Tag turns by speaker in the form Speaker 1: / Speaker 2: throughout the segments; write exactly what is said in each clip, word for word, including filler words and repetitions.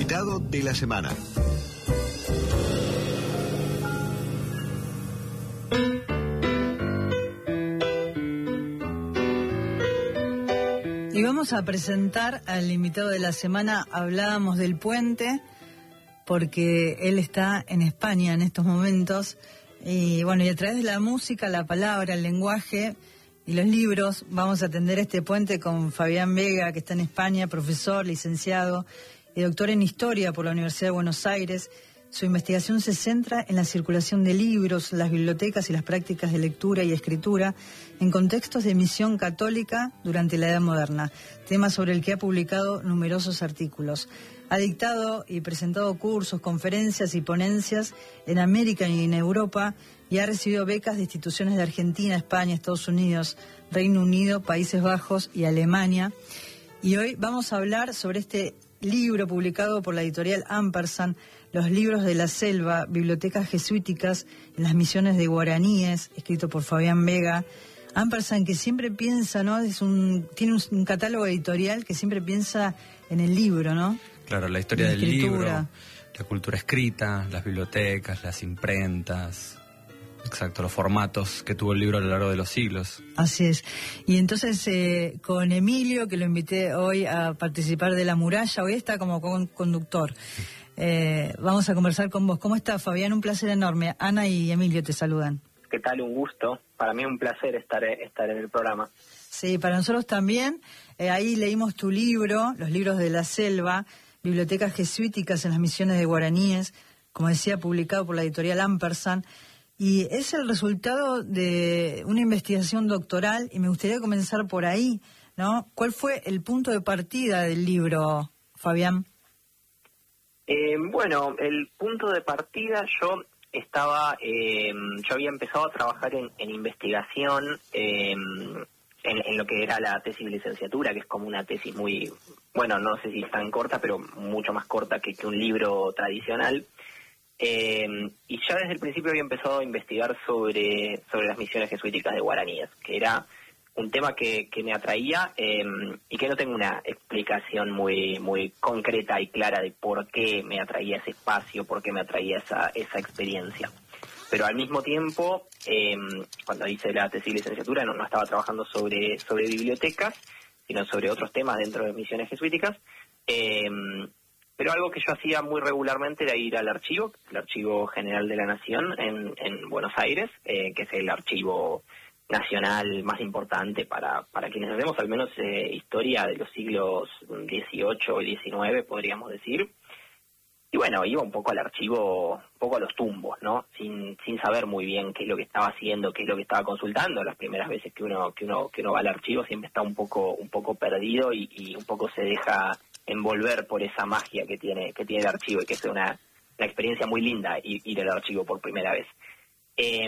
Speaker 1: invitado de la semana.
Speaker 2: Y vamos a presentar al invitado de la semana. Hablábamos del puente, porque él está en España en estos momentos. Y bueno, y a través de la música, la palabra, el lenguaje y los libros, vamos a atender este puente con Fabián Vega, que está en España, profesor, licenciado y doctor en Historia por la Universidad de Buenos Aires. Su investigación se centra en la circulación de libros, las bibliotecas y las prácticas de lectura y escritura en contextos de misión católica durante la Edad Moderna, tema sobre el que ha publicado numerosos artículos. Ha dictado y presentado cursos, conferencias y ponencias en América y en Europa y ha recibido becas de instituciones de Argentina, España, Estados Unidos, Reino Unido, Países Bajos y Alemania. Y hoy vamos a hablar sobre este libro publicado por la editorial Ampersand, Los libros de la selva, bibliotecas jesuíticas en las misiones de guaraníes, escrito por Fabián Vega. Ampersand, que siempre piensa, ¿no? Es un tiene un, un catálogo editorial que siempre piensa en el libro, ¿no?
Speaker 3: Claro, la historia
Speaker 2: la
Speaker 3: del
Speaker 2: escritura.
Speaker 3: libro, la cultura escrita, las bibliotecas, las imprentas, exacto, los formatos que tuvo el libro a lo largo de los siglos.
Speaker 2: Así es. Y entonces eh, con Emilio, que lo invité hoy a participar de La Muralla, hoy está como con conductor. Eh, vamos a conversar con vos. ¿Cómo estás, Fabián? Un placer enorme. Ana y Emilio te saludan.
Speaker 4: ¿Qué tal? Un gusto. Para mí es un placer estar, estar en el programa.
Speaker 2: Sí, para nosotros también. Eh, ahí leímos tu libro, Los libros de la selva, bibliotecas jesuíticas en las misiones de guaraníes, como decía, publicado por la editorial Ampersand. Y es el resultado de una investigación doctoral, y me gustaría comenzar por ahí, ¿no? ¿Cuál fue el punto de partida del libro, Fabián?
Speaker 4: Eh, bueno, el punto de partida, yo estaba, eh, yo había empezado a trabajar en, en investigación, eh, en, en lo que era la tesis de licenciatura, que es como una tesis muy, bueno, no sé si es tan corta, pero mucho más corta que, que un libro tradicional. Eh, y ya desde el principio había empezado a investigar sobre, sobre las misiones jesuíticas de guaraníes, que era un tema que, que me atraía eh, y que no tengo una explicación muy muy concreta y clara de por qué me atraía ese espacio, por qué me atraía esa, esa experiencia. Pero al mismo tiempo, eh, cuando hice la tesis de licenciatura, no, no estaba trabajando sobre, sobre bibliotecas, sino sobre otros temas dentro de misiones jesuíticas. Eh, Pero algo que yo hacía muy regularmente era ir al archivo, el Archivo General de la Nación en, en Buenos Aires, eh, que es el archivo nacional más importante para, para quienes hacemos al menos eh, historia de los siglos dieciocho y diecinueve, podríamos decir. Y bueno, iba un poco al archivo, un poco a los tumbos, ¿no? Sin, sin saber muy bien qué es lo que estaba haciendo, qué es lo que estaba consultando. Las primeras veces que uno, que uno, que uno va al archivo siempre está un poco, un poco perdido y, y un poco se deja envolver por esa magia que tiene que tiene el archivo, y que es una, una experiencia muy linda ir, ir al archivo por primera vez. Eh,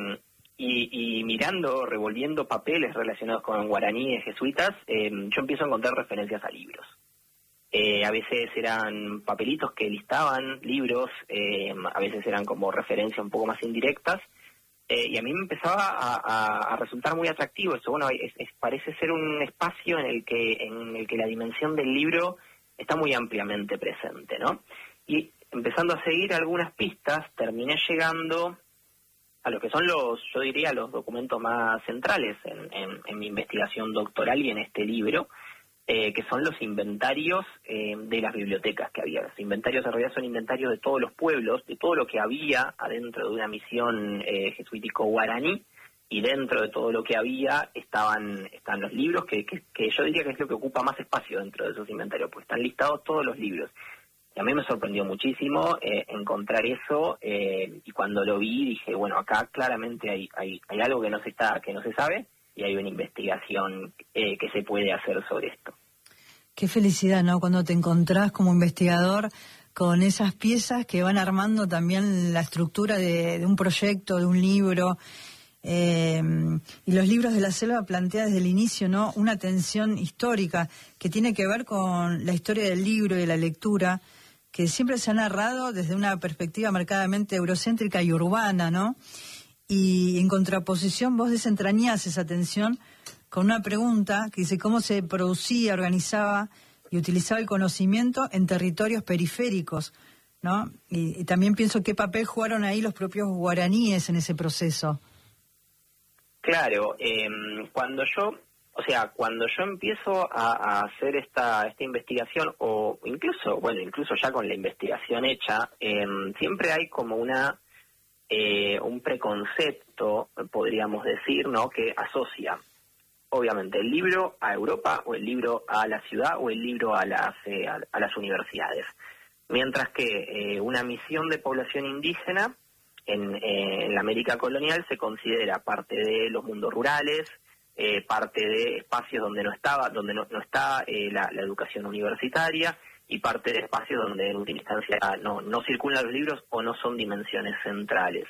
Speaker 4: y, y mirando, revolviendo papeles relacionados con guaraníes jesuitas, eh, yo empiezo a encontrar referencias a libros. Eh, a veces eran papelitos que listaban libros, eh, a veces eran como referencias un poco más indirectas, eh, y a mí me empezaba a, a, a resultar muy atractivo eso. Bueno, es, es, parece ser un espacio en el que en el que la dimensión del libro está muy ampliamente presente, ¿no? Y empezando a seguir algunas pistas, terminé llegando a lo que son los, yo diría, los documentos más centrales en, en, en mi investigación doctoral y en este libro, eh, que son los inventarios eh, de las bibliotecas que había. Los inventarios en realidad son inventarios de todos los pueblos, de todo lo que había adentro de una misión eh, jesuítico guaraní, y dentro de todo lo que había estaban están los libros, que, que, que yo diría que es lo que ocupa más espacio dentro de esos inventarios, pues están listados todos los libros. Y a mí me sorprendió muchísimo eh, encontrar eso, eh, y cuando lo vi dije, bueno, acá claramente hay, hay, hay algo que no se está que no se sabe, y hay una investigación eh, que se puede hacer sobre esto.
Speaker 2: Qué felicidad, ¿no? Cuando te encontrás como investigador con esas piezas que van armando también la estructura de, de un proyecto, de un libro. Eh, y los libros de la selva plantea desde el inicio, ¿no?, una tensión histórica que tiene que ver con la historia del libro y de la lectura, que siempre se ha narrado desde una perspectiva marcadamente eurocéntrica y urbana, ¿no? Y en contraposición vos desentrañás esa tensión con una pregunta que dice cómo se producía, organizaba y utilizaba el conocimiento en territorios periféricos, ¿no? Y, y también pienso qué papel jugaron ahí los propios guaraníes en ese proceso.
Speaker 4: Claro, eh, cuando yo, o sea, cuando yo empiezo a, a hacer esta esta investigación, o incluso, bueno, incluso ya con la investigación hecha, eh, siempre hay como una eh, un preconcepto, podríamos decir, ¿no?, que asocia obviamente el libro a Europa, o el libro a la ciudad, o el libro a las eh, a, a las universidades. Mientras que eh, una misión de población indígena en, eh, en la América colonial se considera parte de los mundos rurales, eh, parte de espacios donde no estaba, donde no, no está eh, la, la educación universitaria, y parte de espacios donde en última instancia no, no circulan los libros o no son dimensiones centrales.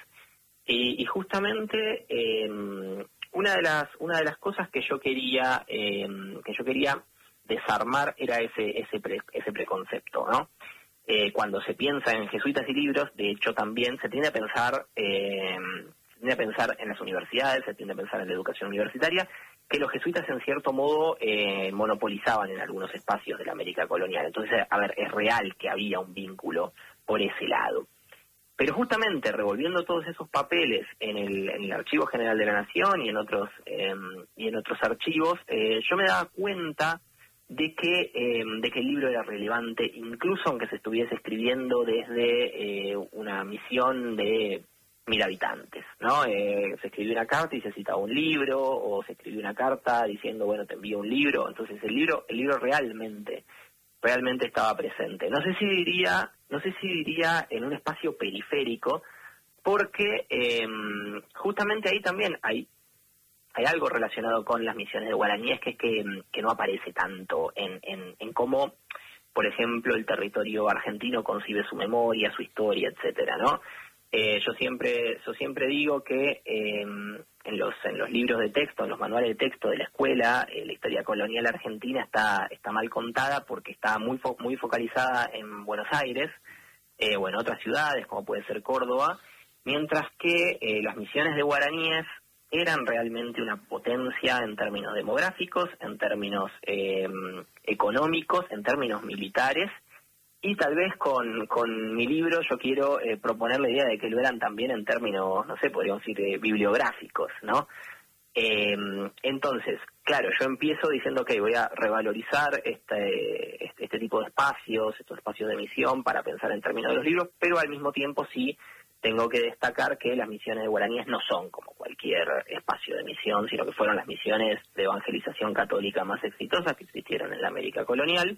Speaker 4: Y, y justamente eh, una de las una de las cosas que yo quería eh, que yo quería desarmar era ese ese pre, ese preconcepto, ¿no? Eh, cuando se piensa en jesuitas y libros, de hecho también se tiende a pensar eh, se tiende a pensar en las universidades, se tiende a pensar en la educación universitaria, que los jesuitas en cierto modo eh, monopolizaban en algunos espacios de la América colonial. Entonces, a ver, es real que había un vínculo por ese lado. Pero justamente revolviendo todos esos papeles en el, en el Archivo General de la Nación y en otros eh, y en otros archivos, eh, yo me daba cuenta de que eh, de que el libro era relevante, incluso aunque se estuviese escribiendo desde eh, una misión de mil habitantes, ¿no? Eh, se escribió una carta y se citaba un libro, o se escribió una carta diciendo, bueno, te envío un libro. Entonces el libro el libro realmente realmente estaba presente. No sé si diría, no sé si diría en un espacio periférico, porque eh, justamente ahí también hay hay algo relacionado con las misiones de guaraníes que es que, que no aparece tanto en, en, en cómo, por ejemplo, el territorio argentino concibe su memoria, su historia, etcétera, ¿no? Eh, yo siempre yo siempre digo que eh, en los en los libros de texto, en los manuales de texto de la escuela, eh, la historia colonial argentina está está mal contada porque está muy fo muy focalizada en Buenos Aires eh, o en otras ciudades como puede ser Córdoba, mientras que eh, las misiones de guaraníes eran realmente una potencia en términos demográficos, en términos eh, económicos, en términos militares. Y tal vez con, con mi libro yo quiero eh, proponer la idea de que lo eran también en términos, no sé, podríamos decir, eh, bibliográficos, ¿no? Eh, entonces, claro, yo empiezo diciendo que voy a revalorizar este, este, este tipo de espacios, estos espacios de misión para pensar en términos de los libros, pero al mismo tiempo sí tengo que destacar que las misiones de guaraníes no son como cualquier espacio de misión, sino que fueron las misiones de evangelización católica más exitosas que existieron en la América colonial.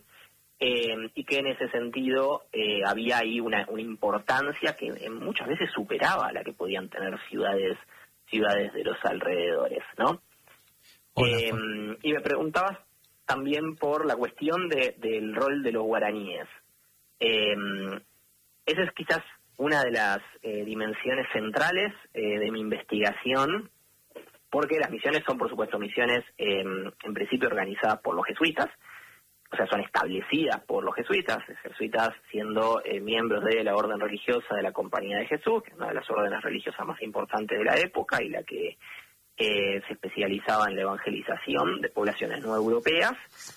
Speaker 4: Eh, y que en ese sentido eh, había ahí una, una importancia que eh, muchas veces superaba la que podían tener ciudades ciudades de los alrededores, ¿no? Eh, y me preguntabas también por la cuestión de, del rol de los guaraníes. Eh, esa es quizás una de las eh, dimensiones centrales eh, de mi investigación, porque las misiones son, por supuesto, misiones eh, en principio organizadas por los jesuitas, o sea, son establecidas por los jesuitas, los jesuitas siendo eh, miembros de la orden religiosa de la Compañía de Jesús, que es una de las órdenes religiosas más importantes de la época y la que eh, se especializaba en la evangelización de poblaciones no europeas,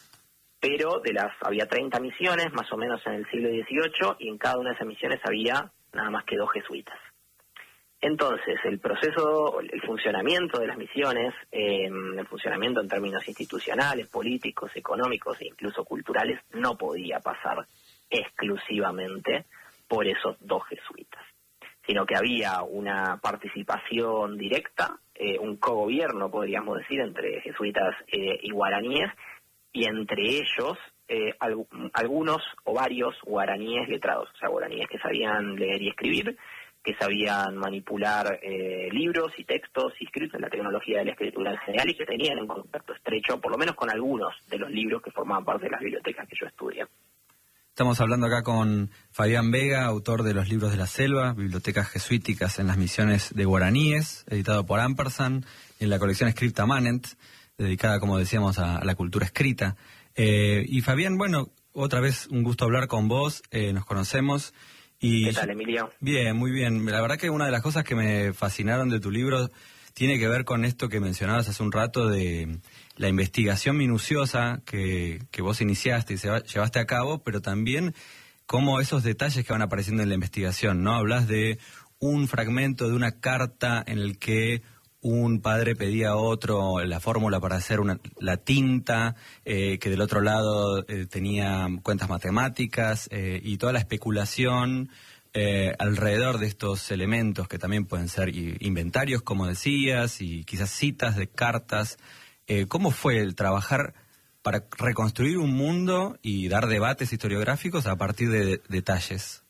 Speaker 4: pero de las había treinta misiones más o menos en el siglo dieciocho y en cada una de esas misiones había nada más que dos jesuitas. Entonces, el proceso, el funcionamiento de las misiones, eh, el funcionamiento en términos institucionales, políticos, económicos e incluso culturales, no podía pasar exclusivamente por esos dos jesuitas, sino que había una participación directa, eh, un cogobierno, podríamos decir, entre jesuitas eh, y guaraníes, y entre ellos eh, alg- algunos o varios guaraníes letrados, o sea, guaraníes que sabían leer y escribir, que sabían manipular eh, libros y textos y escritos en la tecnología de la escritura en general y que tenían un contacto estrecho, por lo menos con algunos de los libros que formaban parte de las bibliotecas que yo estudié.
Speaker 3: Estamos hablando acá con Fabián Vega, autor de los libros de la selva, Bibliotecas Jesuíticas en las Misiones de Guaraníes, editado por Ampersand, en la colección Scripta Manent, dedicada, como decíamos, a, a la cultura escrita. Eh, y Fabián, bueno, otra vez un gusto hablar con vos, eh, nos conocemos. Y
Speaker 4: ¿Qué tal, Emilio?
Speaker 3: Bien, muy bien. La verdad que una de las cosas que me fascinaron de tu libro tiene que ver con esto que mencionabas hace un rato de la investigación minuciosa que, que vos iniciaste y se va, llevaste a cabo, pero también cómo esos detalles que van apareciendo en la investigación, ¿no? Hablas de un fragmento de una carta en el que un padre pedía a otro la fórmula para hacer una, la tinta, eh, que del otro lado eh, tenía cuentas matemáticas eh, y toda la especulación eh, alrededor de estos elementos que también pueden ser inventarios, como decías, y quizás citas de cartas. Eh, ¿Cómo fue el trabajar para reconstruir un mundo y dar debates historiográficos a partir de, de detalles?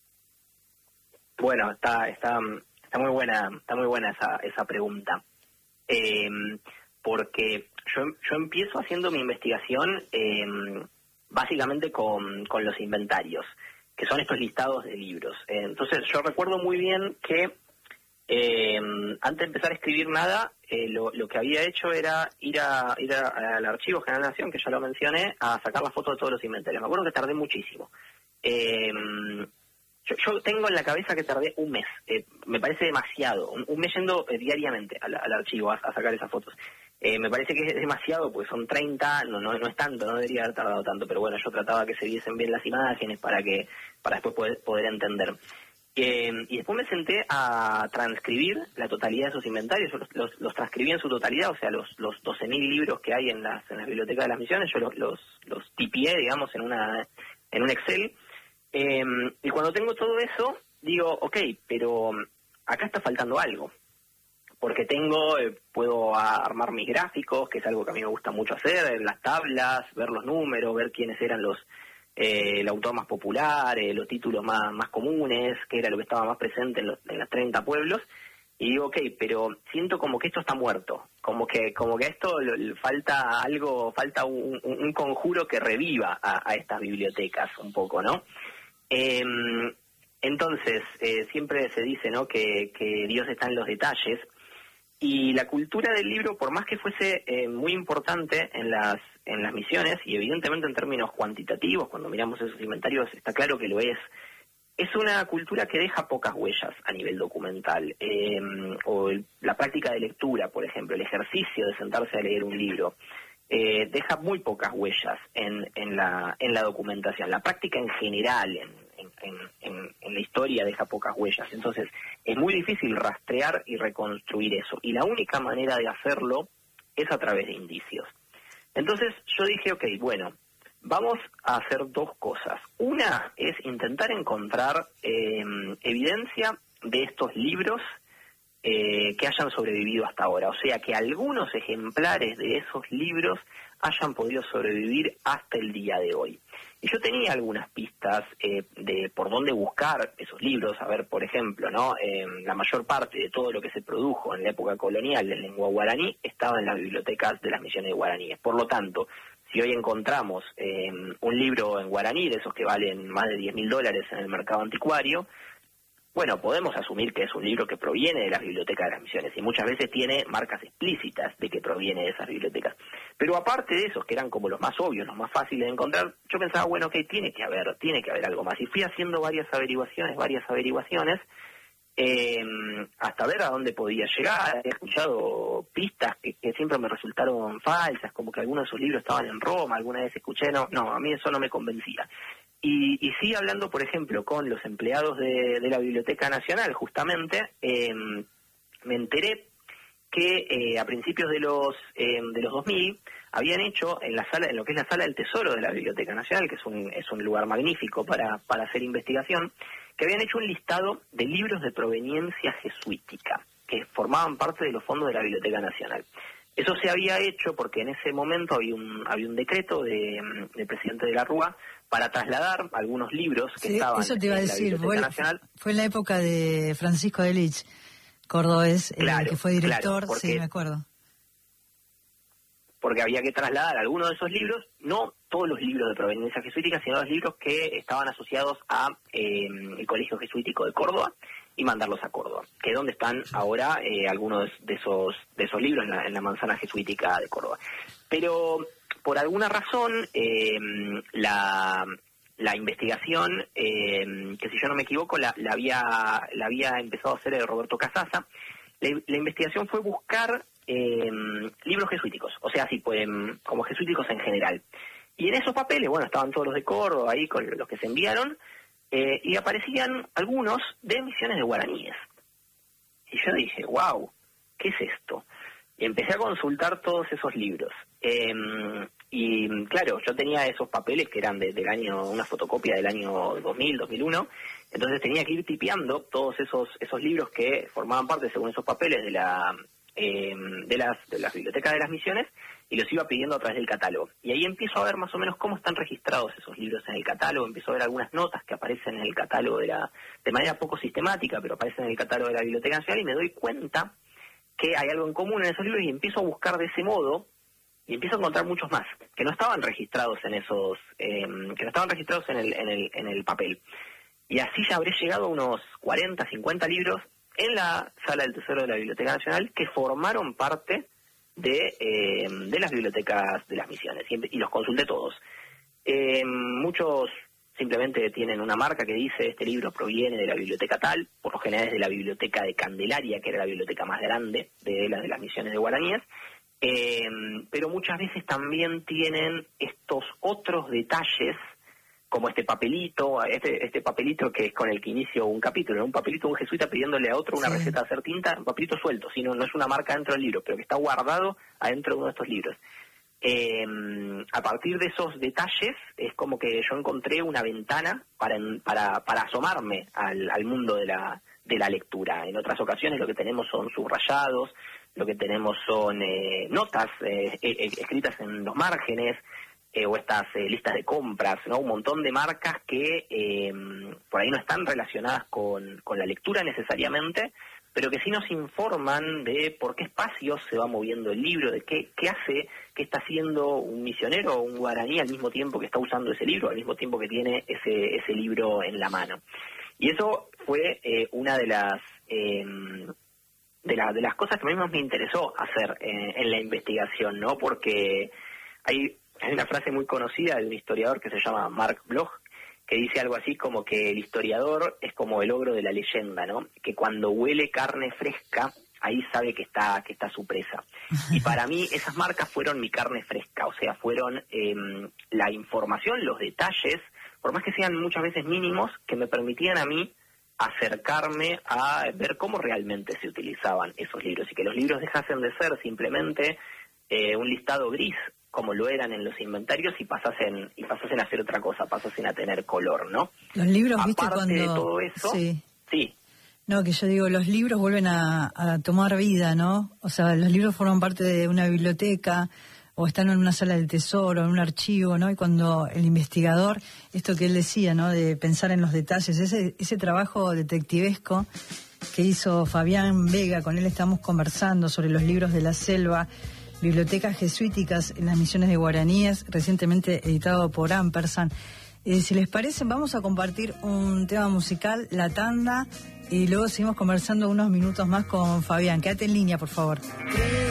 Speaker 4: Bueno, está está está muy buena está muy buena esa esa pregunta, eh, porque yo yo empiezo haciendo mi investigación eh, básicamente con con los inventarios, que son estos listados de libros. Eh, entonces yo recuerdo muy bien que eh, antes de empezar a escribir nada, eh, lo, lo que había hecho era ir a ir a, al Archivo General de la Nación, que ya lo mencioné, a sacar la foto de todos los inventarios. Me acuerdo que tardé muchísimo. Eh, yo, yo tengo en la cabeza que tardé un mes. Eh, me parece demasiado. Un, un mes yendo eh, diariamente al, al archivo a, a sacar esas fotos. Eh, me parece que es demasiado, porque son treinta, no, no no es tanto, no debería haber tardado tanto, pero bueno, yo trataba que se viesen bien las imágenes para que para después poder, poder entender. Eh, y después me senté a transcribir la totalidad de esos inventarios. Yo los, los, los transcribí en su totalidad, o sea, los, los doce mil libros que hay en las, en las bibliotecas de las misiones, yo los, los, los tipié, digamos, en una en un Excel. Eh, y cuando tengo todo eso, digo, ok, pero acá está faltando algo. Porque tengo, eh, puedo armar mis gráficos, que es algo que a mí me gusta mucho hacer, las tablas, ver los números, ver quiénes eran los eh, el autor más popular, eh, los títulos más, más comunes, que era lo que estaba más presente en los en los treinta pueblos. Y digo, ok, pero siento como que esto está muerto, como que como que a esto le falta algo, falta un, un, un conjuro que reviva a, a estas bibliotecas un poco, ¿no? Eh, entonces, eh, siempre se dice, ¿no?, que, que Dios está en los detalles. Y la cultura del libro, por más que fuese eh, muy importante en las en las misiones, y evidentemente en términos cuantitativos, cuando miramos esos inventarios está claro que lo es, es una cultura que deja pocas huellas a nivel documental. Eh, o el, la práctica de lectura, por ejemplo, el ejercicio de sentarse a leer un libro, eh, deja muy pocas huellas en, en, la, en la documentación. La práctica en general, en, en, en, en la historia, deja pocas huellas. Entonces, es muy difícil rastrear y reconstruir eso. Y la única manera de hacerlo es a través de indicios. Entonces, yo dije, ok, bueno, vamos a hacer dos cosas. Una es intentar encontrar eh, evidencia de estos libros eh, que hayan sobrevivido hasta ahora. O sea, que algunos ejemplares de esos libros hayan podido sobrevivir hasta el día de hoy. Y yo tenía algunas pistas eh, de por dónde buscar esos libros. A ver, por ejemplo, ¿no? Eh, la mayor parte de todo lo que se produjo en la época colonial en lengua guaraní estaba en las bibliotecas de las misiones guaraníes. Por lo tanto, si hoy encontramos eh, un libro en guaraní, de esos que valen más de diez mil dólares en el mercado anticuario, bueno, podemos asumir que es un libro que proviene de las bibliotecas de las misiones y muchas veces tiene marcas explícitas de que proviene de esas bibliotecas. Pero aparte de esos, que eran como los más obvios, los más fáciles de encontrar, yo pensaba, bueno, ok, tiene que haber, tiene que haber algo más. Y fui haciendo varias averiguaciones, varias averiguaciones, eh, hasta ver a dónde podía llegar. He escuchado pistas que, que siempre me resultaron falsas, como que algunos de esos libros estaban en Roma, alguna vez escuché, no, no, a mí eso no me convencía. Y, y sí, hablando, por ejemplo, con los empleados de, de la Biblioteca Nacional, justamente, eh, me enteré que eh, a principios de los eh, de los dos mil habían hecho en la sala, en lo que es la Sala del Tesoro de la Biblioteca Nacional, que es un es un lugar magnífico para para hacer investigación, que habían hecho un listado de libros de proveniencia jesuítica que formaban parte de los fondos de la Biblioteca Nacional. Eso se había hecho porque en ese momento había un había un decreto de, del presidente de la Rúa para trasladar algunos libros que
Speaker 2: sí,
Speaker 4: estaban
Speaker 2: eso te iba a en la decir,
Speaker 4: Biblioteca
Speaker 2: fue,
Speaker 4: Nacional.
Speaker 2: Fue en la época de Francisco de Lich, cordobés,
Speaker 4: claro,
Speaker 2: el que fue director,
Speaker 4: claro, porque,
Speaker 2: sí, me acuerdo.
Speaker 4: Porque había que trasladar algunos de esos libros, no todos los libros de proveniencia jesuítica, sino los libros que estaban asociados a eh, el Colegio Jesuítico de Córdoba, y mandarlos a Córdoba, que es donde están ahora eh, algunos de esos de esos libros en la, en la manzana jesuítica de Córdoba. Pero por alguna razón eh, la la investigación, eh, que si yo no me equivoco, la, la había la había empezado a hacer Roberto Casasa, la, la investigación fue buscar eh, libros jesuíticos, o sea, así pues, como jesuíticos en general. Y en esos papeles, bueno, estaban todos los de Córdoba ahí con los que se enviaron, eh, y aparecían algunos de misiones de guaraníes. Y yo dije, wow, ¿qué es esto? Y empecé a consultar todos esos libros. Eh, y claro, yo tenía esos papeles que eran de, del año, una fotocopia del año dos mil, dos mil uno, entonces tenía que ir tipeando todos esos esos libros que formaban parte, según esos papeles, de la eh, de las de las bibliotecas de las misiones, y los iba pidiendo a través del catálogo. Y ahí empiezo a ver más o menos cómo están registrados esos libros en el catálogo, empiezo a ver algunas notas que aparecen en el catálogo de la de manera poco sistemática, pero aparecen en el catálogo de la Biblioteca Nacional, y me doy cuenta que hay algo en común en esos libros, y empiezo a buscar de ese modo, y empiezo a encontrar muchos más que no estaban registrados en esos eh, que no estaban registrados en el en el en el papel. Y así ya habré llegado a unos cuarenta, cincuenta libros en la Sala del Tesoro de la Biblioteca Nacional que formaron parte de eh, de las bibliotecas de las misiones, y, y los consulté todos. Eh, muchos simplemente tienen una marca que dice este libro proviene de la biblioteca tal, por lo general es de la biblioteca de Candelaria, que era la biblioteca más grande de las de las misiones de guaraníes. Eh, pero muchas veces también tienen estos otros detalles, como este papelito, este este papelito que es con el que inicio un capítulo, ¿no? Un papelito de un jesuita pidiéndole a otro una sí. receta de hacer tinta, un papelito suelto, sino no es una marca dentro del libro, pero que está guardado adentro de uno de estos libros. Eh, a partir de esos detalles es como que yo encontré una ventana para para para asomarme al, al mundo de la de la lectura. En otras ocasiones lo que tenemos son subrayados, lo que tenemos son eh, notas eh, eh, escritas en los márgenes, eh, o estas eh, listas de compras, ¿no? Un montón de marcas que eh, por ahí no están relacionadas con, con la lectura necesariamente, pero que sí nos informan de por qué espacios se va moviendo el libro, de qué, qué hace, qué está haciendo un misionero o un guaraní al mismo tiempo que está usando ese libro, al mismo tiempo que tiene ese, ese libro en la mano. Y eso fue eh, una de las... Eh, de, la, de las cosas que a mí más me interesó hacer eh, en la investigación, ¿no? Porque hay, hay una frase muy conocida de un historiador que se llama Mark Bloch, que dice algo así como que el historiador es como el ogro de la leyenda, ¿no? Que cuando huele carne fresca, ahí sabe que está que está su presa. Y para mí esas marcas fueron mi carne fresca, o sea, fueron eh, la información, los detalles, por más que sean muchas veces mínimos, que me permitían a mí acercarme a ver cómo realmente se utilizaban esos libros, y que los libros dejasen de ser simplemente eh, un listado gris como lo eran en los inventarios, y pasasen y pasasen a hacer otra cosa, pasasen a tener color, ¿no?
Speaker 2: Los libros,
Speaker 4: aparte
Speaker 2: viste, cuando...
Speaker 4: de todo eso,
Speaker 2: sí.
Speaker 4: sí.
Speaker 2: No, que yo digo, los libros vuelven a, a tomar vida, ¿no? O sea, los libros forman parte de una biblioteca, o están en una sala del tesoro, en un archivo, ¿no? Y cuando el investigador, esto que él decía, ¿no? De pensar en los detalles, ese ese trabajo detectivesco que hizo Fabián Vega, con él estamos conversando sobre los libros de la selva, bibliotecas jesuíticas en las misiones de guaraníes, recientemente editado por Ampersand. Eh, si les parece, vamos a compartir un tema musical, La Tanda, y luego seguimos conversando unos minutos más con Fabián. Quédate en línea, por favor.